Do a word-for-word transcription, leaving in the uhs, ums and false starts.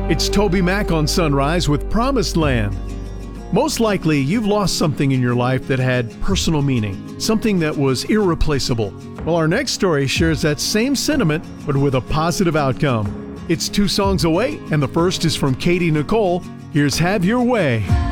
It's Toby Mac on Sunrise with Promised Land. Most likely, you've lost something in your life that had personal meaning, something that was irreplaceable. Well, our next story shares that same sentiment, but with a positive outcome. It's two songs away, and the first is from Katie Nicole. Here's Have Your Way.